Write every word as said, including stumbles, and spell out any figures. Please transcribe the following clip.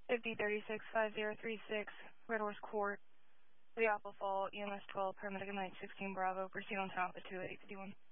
fifty thirty-six five zero three six, Red Horse Court, the Apple Fall, E M S twelve, paramedic night sixteen Bravo, proceed on top at two eight fifty-one.